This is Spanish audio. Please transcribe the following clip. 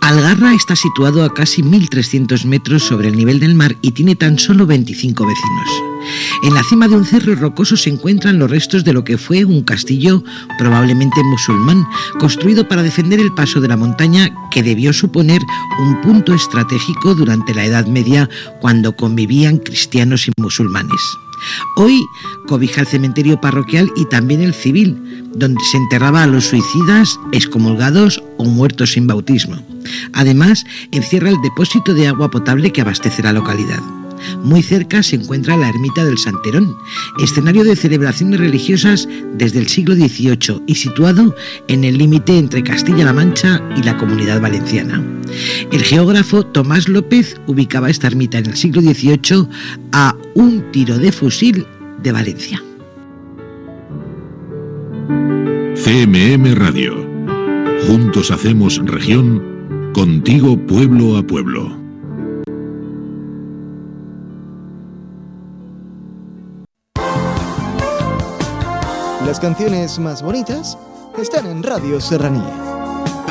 Algarra está situado a casi 1.300 metros sobre el nivel del mar y tiene tan solo 25 vecinos. En la cima de un cerro rocoso se encuentran los restos de lo que fue un castillo probablemente musulmán, construido para defender el paso de la montaña, que debió suponer un punto estratégico durante la Edad Media, cuando convivían cristianos y musulmanes. Hoy cobija el cementerio parroquial y también el civil, donde se enterraba a los suicidas, excomulgados o muertos sin bautismo. Además, encierra el depósito de agua potable que abastece la localidad. Muy cerca se encuentra la ermita del Santerón, escenario de celebraciones religiosas desde el siglo XVIII y situado en el límite entre Castilla-La Mancha y la Comunidad Valenciana. El geógrafo Tomás López ubicaba esta ermita en el siglo XVIII a un tiro de fusil de Valencia. CMM Radio. Juntos hacemos región, contigo pueblo a pueblo. Las canciones más bonitas están en Radio Serranía.